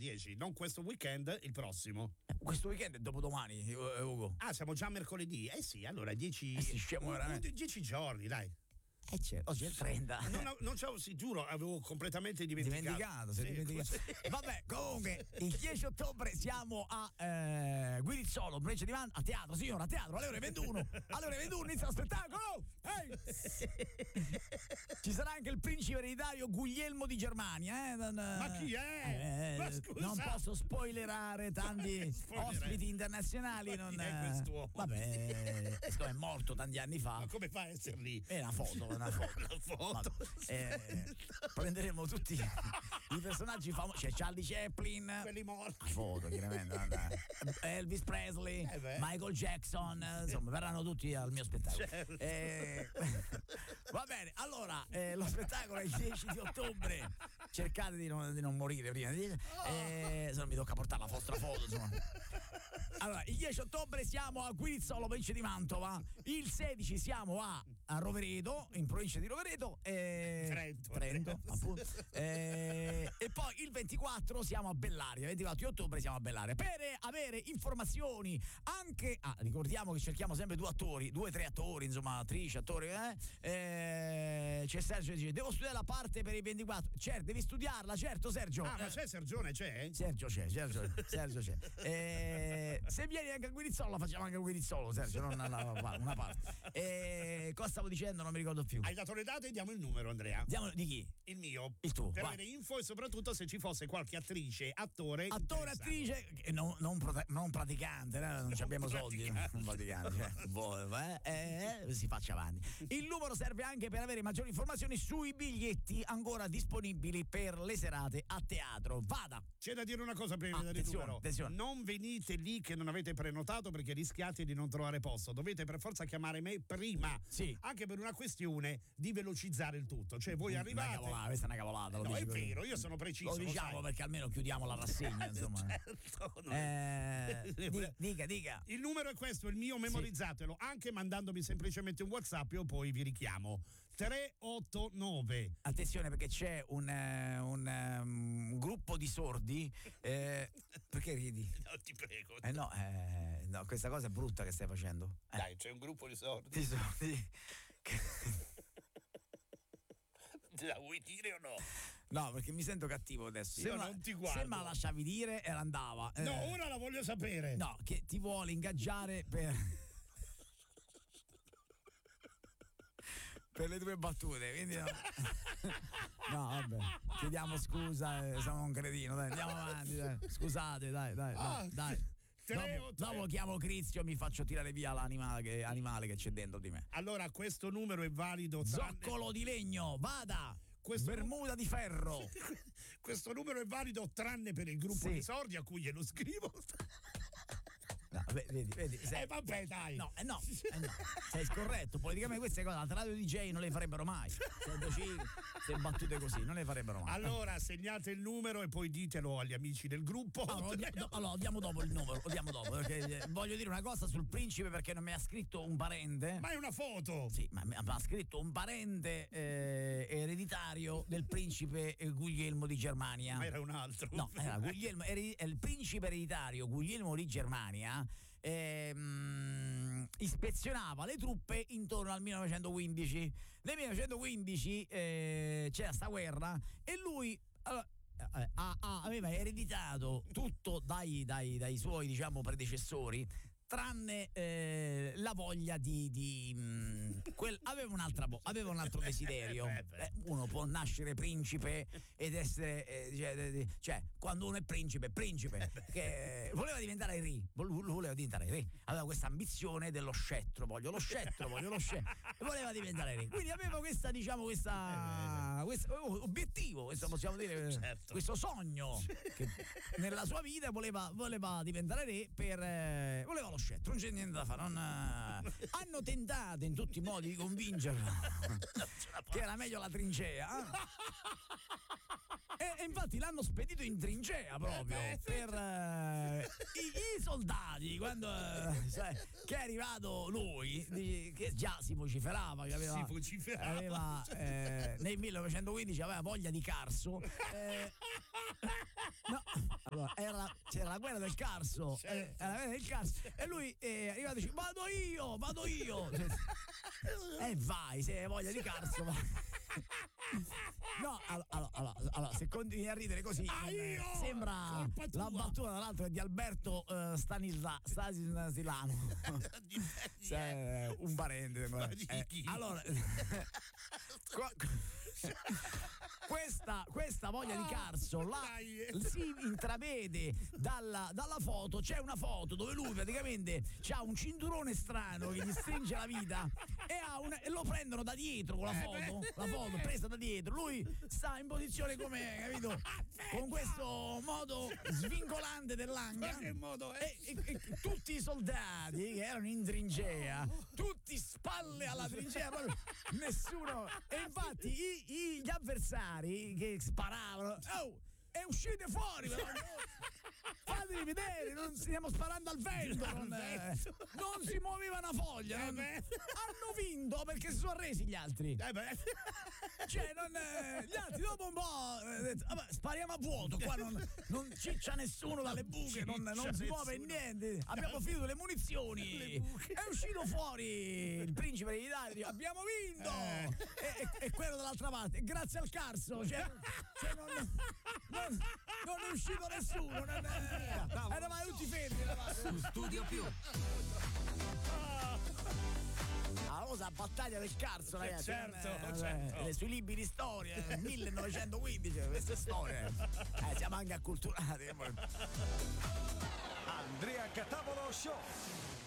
10, non questo weekend, il prossimo. Questo weekend è dopodomani, Ugo. Ah, siamo già mercoledì. Eh sì, allora 10 scemo veramente. 10 giorni, dai. Certo, oggi è il 30. Non c'avevo, sì, giuro, avevo completamente dimenticato. Vabbè, comunque, il 10 ottobre siamo a Guirizzolo, provincia di Mantova, a teatro, signora, a teatro, alle ore 21. Alle ore 21 inizia lo spettacolo. Ci sarà anche il principe ereditario Guglielmo di Germania. Ma chi è? Ma scusa. Non posso spoilerare tanti ospiti internazionali. Chi è quest'uomo? Vabbè, è morto tanti anni fa. Ma come fa a essere lì? È una foto. Prenderemo tutti i personaggi famosi. C'è Charlie Chaplin, quelli morti. La foto, chiaramente. Elvis Presley, Michael Jackson, insomma, verranno tutti al mio spettacolo. Certo. Va bene, allora lo spettacolo è il 10 di ottobre. Cercate di non morire prima. Se non mi tocca portare la vostra foto, insomma. Allora, il 10 ottobre siamo a Guirizzolo, provincia di Mantova. Il 16 siamo a Rovereto, in provincia di Rovereto, Trento, appunto. E poi il 24 siamo a Bellaria, il 24 di ottobre siamo a Bellaria. Per avere informazioni anche, ricordiamo che cerchiamo sempre 2 o 3 attori, insomma, attrici, attori, c'è Sergio che dice: devo studiare la parte per i 24. Certo, devi studiarla, certo, Sergio. Ma c'è Sergione, c'è? Sergio c'è. Se vieni anche a Guirizzolo, la facciamo anche a Guirizzolo, Sergio, non una parte. Cosa stavo dicendo? Non mi ricordo più. Hai dato le date e diamo il numero, Andrea. Diamo di chi? Il mio. Il tuo. Per avere info e soprattutto se ci fosse qualche attrice, attrice, non praticante, non abbiamo soldi. Non praticante, si faccia avanti. Il numero serve anche per avere maggiori informazioni sui biglietti ancora disponibili per le serate a teatro. Vada. C'è da dire una cosa prima di dare il numero. Attenzione. Non venite lì che non avete prenotato perché rischiate di non trovare posto. Dovete per forza chiamare me prima. Sì. Anche per una questione di velocizzare il tutto. Cioè voi arrivate. Questa è una cavolata. No, è vero, io sono preciso. Lo diciamo perché almeno chiudiamo la rassegna, insomma. Certo. Dica. Il numero è questo, il mio, memorizzatelo, anche mandandomi semplicemente un WhatsApp, io poi vi richiamo. 389. Attenzione, perché c'è un gruppo di sordi. Perché ridi? No, ti prego. No, questa cosa è brutta che stai facendo. Dai, c'è un gruppo di sordi. Di sordi. La vuoi dire o no? No, perché mi sento cattivo adesso. Io non ti guardo. Se me la lasciavi dire, andava. No, ora la voglio sapere. No, che ti vuole ingaggiare per le tue battute, quindi no, vabbè, chiediamo scusa, sono un cretino, dai, andiamo avanti, dai. Scusate, dai. Dopo chiamo Crizio e mi faccio tirare via l'animale che c'è dentro di me. Allora, questo numero è valido. Zoccolo di legno, vada! Bermuda di ferro. Questo numero è valido tranne per il gruppo di sordi a cui glielo scrivo. No, vedi. Vabbè, dai. No. Sei scorretto. Politicamente queste cose al radio DJ non le farebbero mai. Se battute così, non le farebbero mai. Allora, segnate il numero e poi ditelo agli amici del gruppo. Allora, diamo dopo il numero. Perché voglio dire una cosa sul principe, perché non mi ha scritto un parente. Ma è una foto. Sì, ma mi ha scritto un parente ereditario del principe Guglielmo di Germania. Ma era un altro. No, era Guglielmo, è il principe ereditario Guglielmo di Germania. Ispezionava le truppe intorno al 1915. Nel 1915 c'era sta guerra e lui aveva ereditato tutto dai suoi, diciamo, predecessori, tranne la voglia aveva un altro desiderio. Uno può nascere principe ed essere cioè quando uno è principe che voleva diventare re, aveva questa ambizione dello scettro, voglio lo scettro e voleva diventare re, quindi aveva questo obiettivo, questo possiamo dire, certo, questo sogno che nella sua vita voleva diventare re, voleva lo scettro, non c'è niente da fare. Hanno tentato in tutti i modi di convincerlo che era meglio la trincea, e infatti l'hanno spedito in trincea proprio per i soldati, quando che è arrivato lui, che già si vociferava che aveva nel 1915 aveva voglia di Carso. No, allora, c'era la guerra del Carso, Certo. la guerra del Carso, e lui arriva e dice vado io. E vai, se hai voglia di Carso, vai. No, allora, se continui a ridere così, sembra Colpa tua. la battuta, tra l'altro, è di Alberto Stanislano. Un parente. Allora, questa voglia di Carso si intravede dalla foto. C'è una foto dove lui praticamente ha un cinturone strano che gli stringe la vita e lo prendono da dietro con la foto presa da dietro. Lui sta in posizione come, capito, con questo modo svincolante dell'anga. Ma che modo è? E tutti i soldati che erano in trincea, tutti spalle alla trincea, proprio nessuno. E infatti gli avversari che sparavano, e uscite fuori, però. Fatevi vedere, non stiamo sparando al vento, non si muoveva una foglia. Hanno vinto perché si sono arresi gli altri. Cioè, gli altri dopo un po' vabbè, spariamo a vuoto, qua non ciccia nessuno dalle buche, non si muove niente. Abbiamo finito le munizioni. È uscito fuori il principe degli Italia, abbiamo vinto. E quello dall'altra parte, grazie al Carso, non è uscito nessuno, eravamo tutti fermi. Su Studio Più. La famosa battaglia del Carso, ragazzi. Certo. Sui libri di storia, 1915, queste storie. Siamo anche acculturati. Andrea Catavolo Show.